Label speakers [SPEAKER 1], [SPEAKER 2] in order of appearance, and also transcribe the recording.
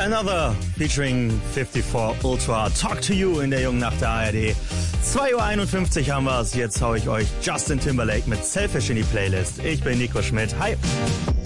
[SPEAKER 1] Another featuring 54 Ultra. Talk to You in der Jungen Nacht der ARD. 2:51 Uhr haben wir es. Jetzt hau ich euch Justin Timberlake mit Selfish in die Playlist. Ich bin Nico Schmidt. Hi.